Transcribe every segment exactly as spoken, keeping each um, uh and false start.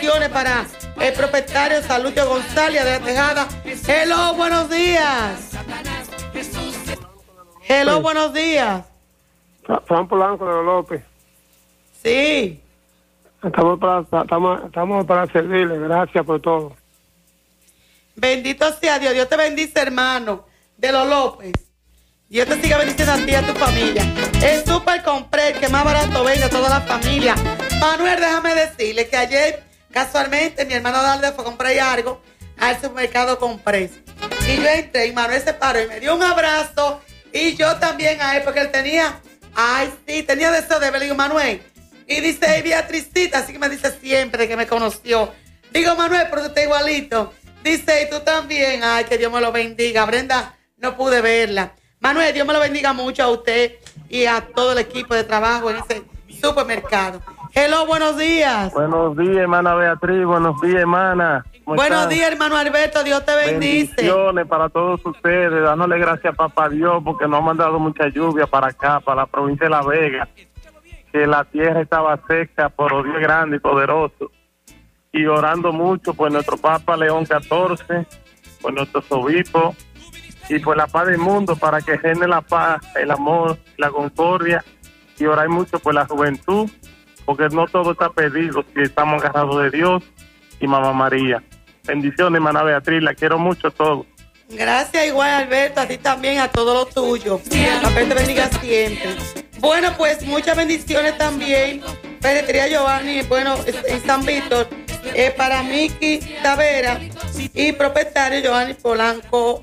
bendiciones para el propietario Salutio González de la Tejada. Hello, buenos días. Hello, sí. Buenos días. Juan Polanco de los López. Sí. Estamos para, estamos, estamos para servirle. Gracias por todo. Bendito sea Dios. Dios te bendice, hermano de los López. Dios te siga bendiciendo a ti y a tu familia. El Super Compré, el que más barato vende a toda la familia. Manuel, déjame decirle que ayer, casualmente, mi hermano Dalde fue a comprar algo al supermercado Compré. Y yo entré y Manuel se paró y me dio un abrazo. Y yo también a él, porque él tenía, ay, sí, tenía deseo de verle. Digo, Manuel. Y dice, hey, Beatricita, así que me dice siempre que me conoció. Digo, Manuel, pero tú estás igualito. Dice, y tú también. Ay, que Dios me lo bendiga. Brenda, no pude verla. Manuel, Dios me lo bendiga mucho a usted y a todo el equipo de trabajo en ese supermercado. Hello, buenos días. Buenos días, hermana Beatriz. Buenos días, hermana. Buenos días, hermano Alberto. Dios te bendice. Bendiciones para todos ustedes. Dándole gracias a Papá Dios porque nos ha mandado mucha lluvia para acá, para la provincia de La Vega. Que la tierra estaba seca por Dios grande y poderoso. Y orando mucho por nuestro Papa León catorce, por nuestros obispos y por la paz del mundo, para que reine la paz, el amor, la concordia, y orar mucho por la juventud, porque no todo está perdido si estamos agarrados de Dios y Mamá María. Bendiciones, hermana Beatriz, la quiero mucho a todos. Gracias igual, Alberto, a ti también, a todo lo tuyo. La fe te bendiga siempre. Bueno, pues muchas bendiciones también. Ferretería Giovanni, bueno, en San Víctor, eh, para Miki Tavera y propietario Giovanni Polanco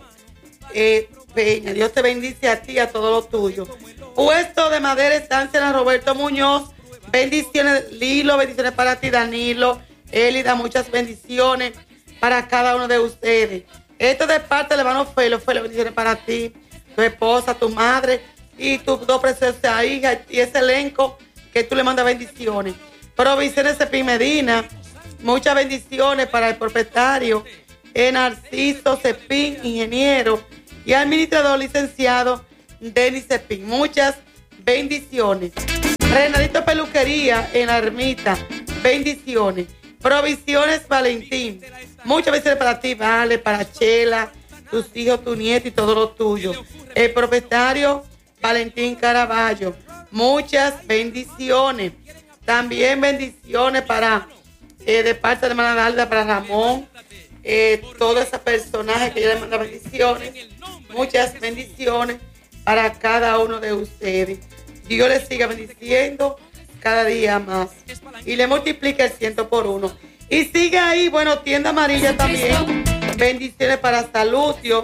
eh, Peña. Dios te bendice a ti y a todo lo tuyo. Puesto de Madera, estancia en Roberto Muñoz. Bendiciones, Lilo, bendiciones para ti, Danilo, Elida, muchas bendiciones para cada uno de ustedes. Esto de parte del hermano Felo, Felo, bendiciones para ti, tu esposa, tu madre y tus dos preciosas hijas y ese elenco que tú le mandas bendiciones. Provisiones Cepín Medina, muchas bendiciones para el propietario eh, Narciso Cepín, ingeniero, y al administrador licenciado Denis Cepín. Muchas bendiciones. Renadito Peluquería en la Ermita, bendiciones. Provisiones Valentín, muchas bendiciones para ti, Vale, para Chela, tus hijos, tu nieto y todo lo tuyo. El propietario Valentín Caraballo, muchas bendiciones. También bendiciones para, eh, de parte de la hermana Dalda, para Ramón, eh, todos esos personajes que yo le mando bendiciones. Muchas bendiciones para cada uno de ustedes. Dios les siga bendiciendo cada día más y le multiplica el ciento por uno. Y sigue ahí, bueno, Tienda Amarilla también. Bendiciones para Salutio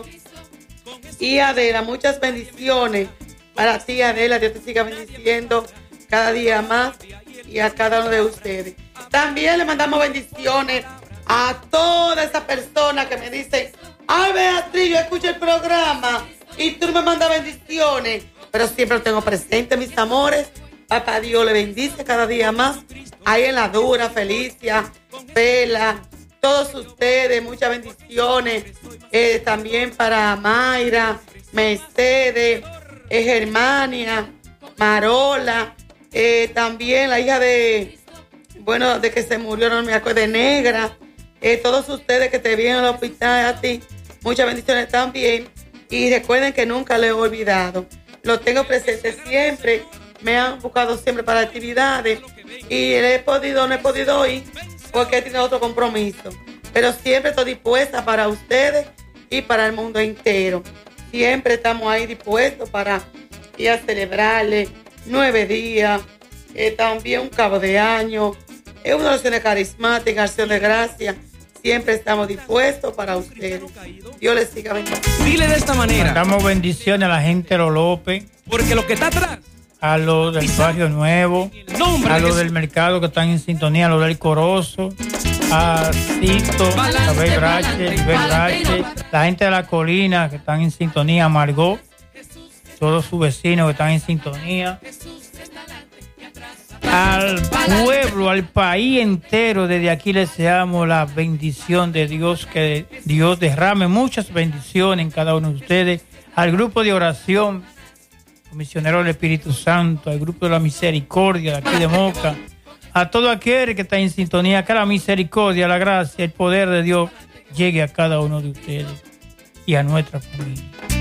y Adela. Muchas bendiciones para ti, Adela. Dios te siga bendiciendo cada día más y a cada uno de ustedes. También le mandamos bendiciones a todas esas personas que me dicen, ay, Beatriz, yo escucho el programa y tú me mandas bendiciones, pero siempre lo tengo presente, mis amores. Papá Dios le bendice cada día más. Ahí en la Dura, Felicia, Pela, todos ustedes, muchas bendiciones. Eh, también para Mayra, Mercedes, eh, Germania, Marola, eh, también la hija de, bueno, de que se murió, no me acuerdo, de Negra. Eh, todos ustedes que te vienen al hospital, a ti, muchas bendiciones también. Y recuerden que nunca lo he olvidado. Lo tengo presente siempre. Me han buscado siempre para actividades y he podido, no he podido ir porque he tenido otro compromiso. Pero siempre estoy dispuesta para ustedes y para el mundo entero. Siempre estamos ahí dispuestos para ir a celebrarle nueve días, eh, también un cabo de año, es una oración carismática, acción de gracia. Siempre estamos dispuestos para ustedes. Dios les siga bendiciendo. Dile de esta manera. Damos bendiciones a la gente de los López. Porque lo que está atrás. A los del Barrio Nuevo, a los del mercado que están en sintonía, a los del Corozo, a Cito, a Bel Brache, Bel Brache, la gente de la colina que están en sintonía, a Margot, todos sus vecinos que están en sintonía, al pueblo, al país entero. Desde aquí les deseamos la bendición de Dios, que Dios derrame muchas bendiciones en cada uno de ustedes, al grupo de oración Misionero del Espíritu Santo, al grupo de la Misericordia de aquí de Moca, A todo aquel que está en sintonía, que la misericordia, la gracia, el poder de Dios llegue a cada uno de ustedes y a nuestra familia.